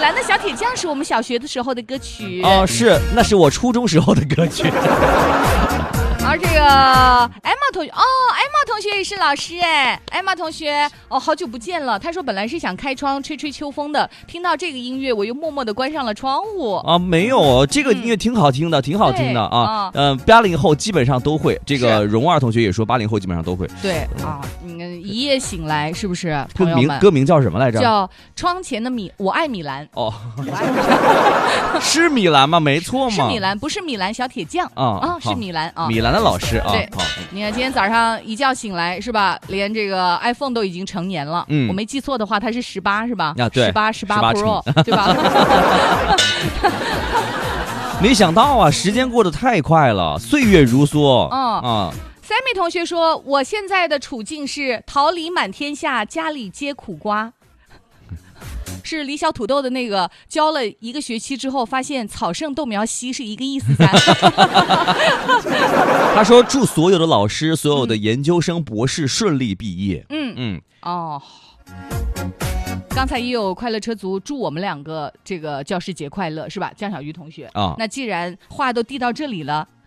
兰的小铁匠是我们小学的时候的歌曲哦，是，那是我初中时候的歌曲。 而这个艾玛同学，哦，艾玛同学也是老师哎，艾玛同学，哦，好久不见了。他说本来是想开窗吹吹秋风的，听到这个音乐，我又默默地关上了窗户。 啊，没有，这个音乐挺好听的，挺好听的啊。80后基本上都会。这个蓉儿同学也说，80后基本上都会。 对啊，你看一夜醒来是不是？朋友们， 歌名叫什么来着？ 叫窗前的我爱米兰。 哦，是米兰吗？没错嘛， 是米兰，不是米兰小铁匠啊，是米兰啊， 米兰的老师啊。 对，好，你看今天早上一觉醒来是吧？连这个 iPhone 都已经成年了。我没记错的话，它是18是吧？ 啊，对 ，18 Pro 对吧？ 没想到啊，时间过得太快了，岁月如梭。 Sammy 同学说，我现在的处境是桃李满天下，家里皆苦瓜。是李小土豆的那个教了1个学期之后，发现草盛豆苗稀是一个意思噻。 他说祝所有的老师、所有的研究生、博士顺利毕业。 哦。刚才也有快乐车族祝我们2个这个教师节快乐是吧？江小鱼同学啊，那既然话都递到这里了，